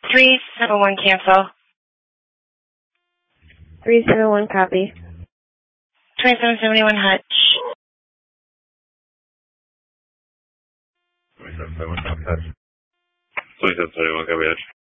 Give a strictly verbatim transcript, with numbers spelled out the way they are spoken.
three seven one cancel. three seven one copy. twenty-seven seventy-one Hutch. twenty-seven seventy-one copy. twenty-seven seventy-one copy.